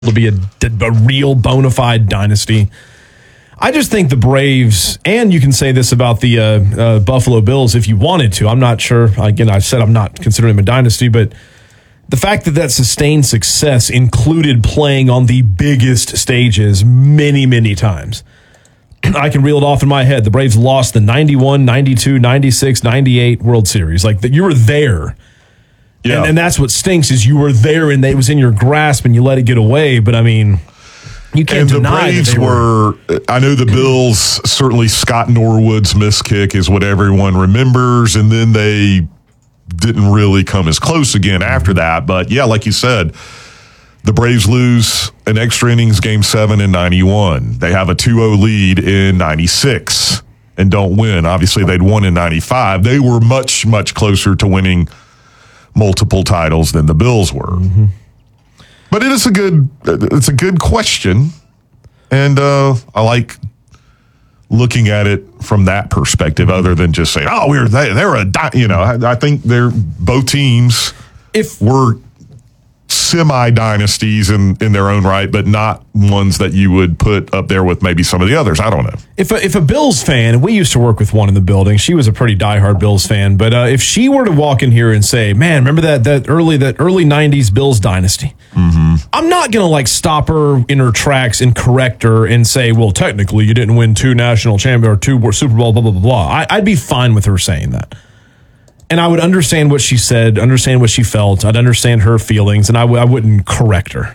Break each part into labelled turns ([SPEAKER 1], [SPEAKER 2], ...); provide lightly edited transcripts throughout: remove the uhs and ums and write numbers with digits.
[SPEAKER 1] to be a real bona fide dynasty. I just think the Braves, and you can say this about the Buffalo Bills if you wanted to. I'm not sure. Again, I said I'm not considering them a dynasty, but the fact that sustained success included playing on the biggest stages many, many times. I can reel it off in my head. The Braves lost the 91, 92, 96, 98 World Series. Like, you were there. Yeah. And that's what stinks is you were there and it was in your grasp and you let it get away. But, I mean, you can't deny
[SPEAKER 2] the Braves were, I know the Bills, certainly Scott Norwood's missed kick is what everyone remembers. And then they didn't really come as close again after that. But, yeah, like you said, the Braves lose an extra innings game 7 in 91. They have a 2-0 lead in 96 and don't win. Obviously, they'd won in 95. They were much, much closer to winning multiple titles than the Bills were. Mm-hmm. But it's a good question. And I like looking at it from that perspective other than just saying, oh, they're I think both teams were semi-dynasties in their own right, but not ones that you would put up there with maybe some of the others. I don't know.
[SPEAKER 1] If a Bills fan, and we used to work with one in the building, she was a pretty diehard Bills fan, but if she were to walk in here and say, man, remember that early 90s Bills dynasty? Mm-hmm. I'm not going to stop her in her tracks and correct her and say, well, technically you didn't win 2 national champions or 2 Super Bowl, blah, blah, blah, blah. I'd be fine with her saying that. And I would understand what she said, understand what she felt. I'd understand her feelings, and I wouldn't correct her.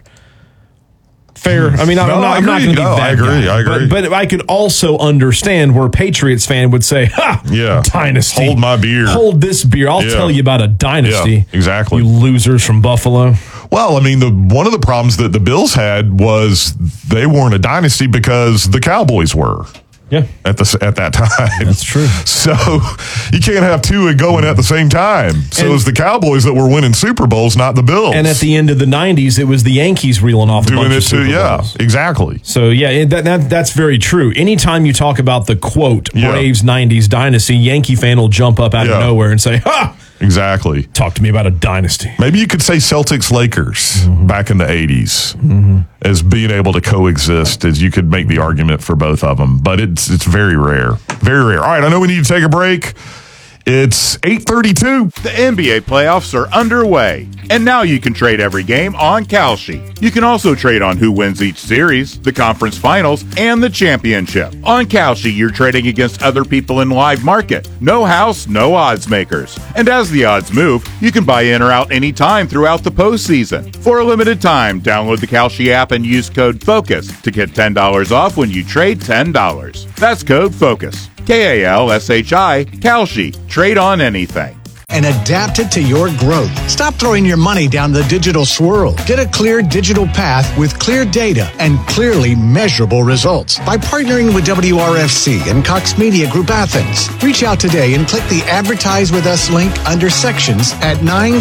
[SPEAKER 1] Fair. I mean, I'm not going to be that guy.
[SPEAKER 2] I agree.
[SPEAKER 1] But I could also understand where a Patriots fan would say, dynasty.
[SPEAKER 2] Hold my beer.
[SPEAKER 1] Hold this beer. I'll tell you about a dynasty.
[SPEAKER 2] Yeah, exactly.
[SPEAKER 1] You losers from Buffalo.
[SPEAKER 2] Well, I mean, one of the problems that the Bills had was they weren't a dynasty because the Cowboys were.
[SPEAKER 1] Yeah,
[SPEAKER 2] at that time.
[SPEAKER 1] That's true.
[SPEAKER 2] So you can't have two going at the same time. So it's the Cowboys that were winning Super Bowls, not the Bills.
[SPEAKER 1] And at the end of the 90s, it was the Yankees reeling off
[SPEAKER 2] doing it too.
[SPEAKER 1] Yeah,
[SPEAKER 2] exactly.
[SPEAKER 1] So that's very true. Anytime you talk about the quote Braves 90s dynasty, Yankee fan will jump up out of nowhere and say, "Ha!"
[SPEAKER 2] Exactly.
[SPEAKER 1] Talk to me about a dynasty.
[SPEAKER 2] Maybe you could say Celtics Lakers back in the 80s as being able to coexist, as you could make the argument for both of them. But it's very rare. Very rare. All right, I know we need to take a break. It's 8:32.
[SPEAKER 3] The NBA playoffs are underway, and now you can trade every game on Kalshi. You can also trade on who wins each series, the conference finals, and the championship. On Kalshi, you're trading against other people in live market. No house, no odds makers. And as the odds move, you can buy in or out anytime throughout the postseason. For a limited time, download the Kalshi app and use code FOCUS to get $10 off when you trade $10. That's code FOCUS. Kalshi, Kalshi. Trade on anything.
[SPEAKER 4] And adapt it to your growth. Stop throwing your money down the digital swirl. Get a clear digital path with clear data and clearly measurable results by partnering with WRFC and Cox Media Group Athens. Reach out today and click the Advertise With Us link under sections at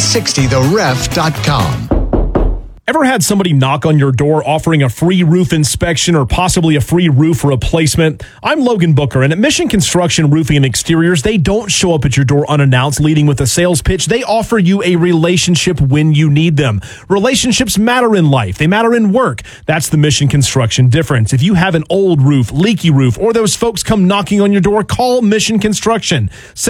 [SPEAKER 4] 960theref.com.
[SPEAKER 1] Ever had somebody knock on your door offering a free roof inspection or possibly a free roof replacement? I'm Logan Booker, and at Mission Construction Roofing and Exteriors, they don't show up at your door unannounced leading with a sales pitch. They offer you a relationship when you need them. Relationships matter in life. They matter in work. That's the Mission Construction difference. If you have an old roof, leaky roof, or those folks come knocking on your door, call Mission Construction.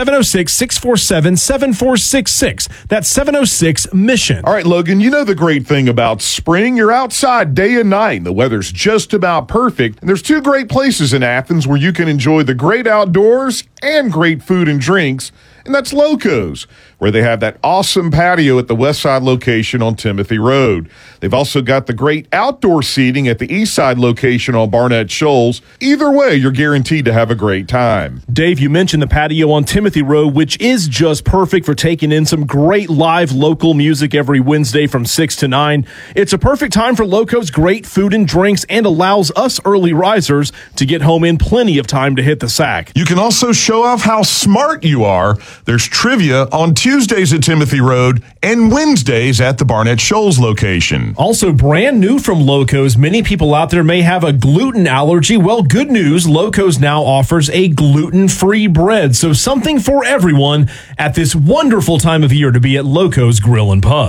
[SPEAKER 1] 706-647-7466. That's 706-MISSION.
[SPEAKER 5] All right, Logan, you know the great thing about spring, you're outside day and night. The weather's just about perfect. And there's 2 great places in Athens where you can enjoy the great outdoors and great food and drinks. And that's Loco's, where they have that awesome patio at the West Side location on Timothy Road. They've also got the great outdoor seating at the East Side location on Barnett Shoals. Either way, you're guaranteed to have a great time.
[SPEAKER 1] Dave, you mentioned the patio on Timothy Road, which is just perfect for taking in some great live local music every Wednesday from 6 to 9. It's a perfect time for Loco's great food and drinks and allows us early risers to get home in plenty of time to hit the sack.
[SPEAKER 2] You can also show off how smart you are. There's trivia on Tuesdays at Timothy Road and Wednesdays at the Barnett Shoals location.
[SPEAKER 1] Also, brand new from Loco's, many people out there may have a gluten allergy. Well, good news, Loco's now offers a gluten-free bread. So something for everyone at this wonderful time of year to be at Loco's Grill and Pub.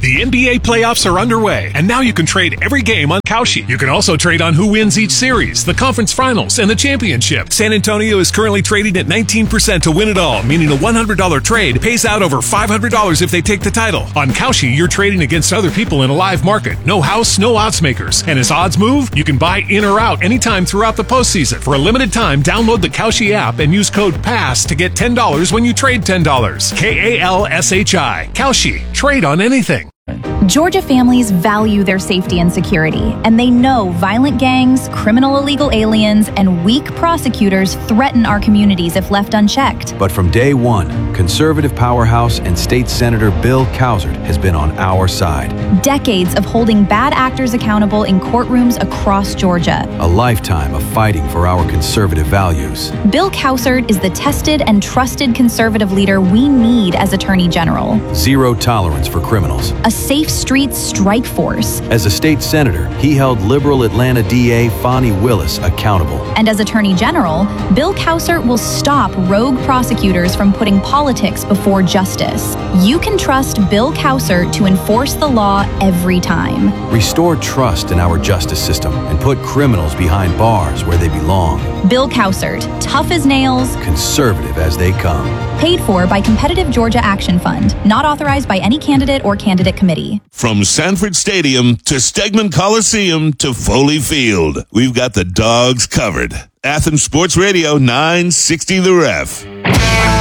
[SPEAKER 6] The NBA playoffs are underway, and now you can trade every game on Kalshi. You can also trade on who wins each series, the conference finals, and the championship. San Antonio is currently trading at 19% to win it all, meaning a $100 trade pays out over $500 if they take the title. On Kalshi, you're trading against other people in a live market. No house, no odds makers. And as odds move, you can buy in or out anytime throughout the postseason. For a limited time, download the Kalshi app and use code PASS to get $10 when you trade $10. KALSHI. Kalshi. Trade on anything.
[SPEAKER 7] Georgia families value their safety and security, and they know violent gangs, criminal illegal aliens, and weak prosecutors threaten our communities if left unchecked.
[SPEAKER 8] But from day one, conservative powerhouse and state senator Bill Cowsert has been on our side.
[SPEAKER 7] Decades of holding bad actors accountable in courtrooms across Georgia.
[SPEAKER 8] A lifetime of fighting for our conservative values.
[SPEAKER 7] Bill Cowsert is the tested and trusted conservative leader we need as Attorney General.
[SPEAKER 8] Zero tolerance for criminals.
[SPEAKER 7] A safe streets strike force.
[SPEAKER 8] As a state senator, he held liberal Atlanta DA Fani Willis accountable.
[SPEAKER 7] And as Attorney General, Bill Cowsert will stop rogue prosecutors from putting politics before justice. You can trust Bill Cowsert to enforce the law every time.
[SPEAKER 8] Restore trust in our justice system and put criminals behind bars where they belong.
[SPEAKER 7] Bill Cowsert, tough as nails,
[SPEAKER 8] conservative as they come.
[SPEAKER 7] Paid for by Competitive Georgia Action Fund. Not authorized by any candidate or candidate committee.
[SPEAKER 9] From Sanford Stadium to Stegman Coliseum to Foley Field, we've got the dogs covered. Athens Sports Radio 960 The Ref.